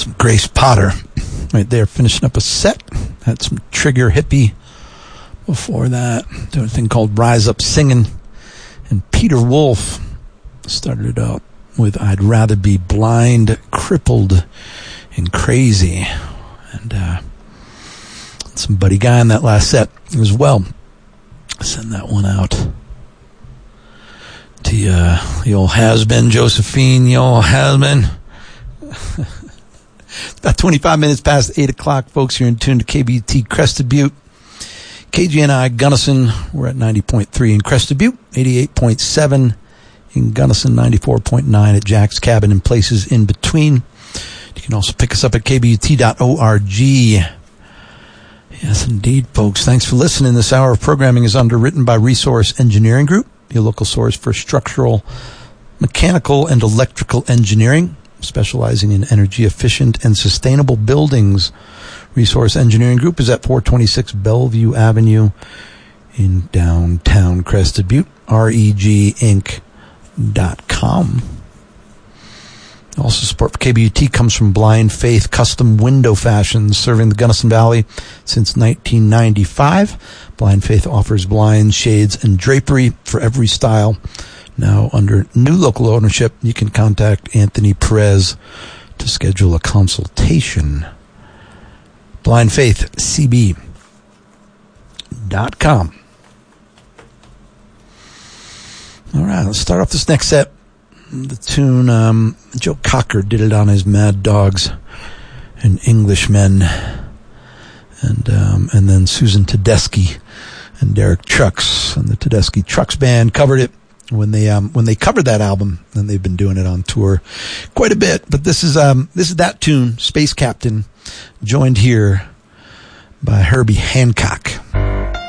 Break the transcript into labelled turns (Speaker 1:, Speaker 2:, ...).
Speaker 1: Some Grace Potter right there, finishing up a set. Had some Trigger Hippie before that, doing a thing called Rise Up Singing. And Peter Wolf started it out with I'd Rather Be Blind, Crippled, and Crazy. And some Buddy Guy in that last set as well. Send that one out to the old has-been, Josephine, the old has-been. It's about 25 minutes past 8 o'clock, folks. You're in tune to KBT Crested Butte. KGNI Gunnison, we're at 90.3 in Crested Butte, 88.7 in Gunnison, 94.9 at Jack's Cabin and places in between. You can also pick us up at kbut.org. Yes, indeed, folks. Thanks for listening. This hour of programming is underwritten by Resource Engineering Group, your local source for structural, mechanical, and electrical engineering, specializing in energy-efficient and sustainable buildings. Resource Engineering Group is at 426 Bellevue Avenue in downtown Crested Butte, reginc.com. Also, support for KBUT comes from Blind Faith Custom Window Fashions, serving the Gunnison Valley since 1995. Blind Faith offers blinds, shades, and drapery for every style. Now, under new local ownership, you can contact Anthony Perez to schedule a consultation. BlindFaithCB.com. All right, let's start off this next set. The tune, Joe Cocker did it on his Mad Dogs and Englishmen. And then Susan Tedeschi and Derek Trucks and the Tedeschi Trucks Band covered it when they covered that album, and they've been doing it on tour quite a bit. But this is that tune, Space Captain, joined here by Herbie Hancock.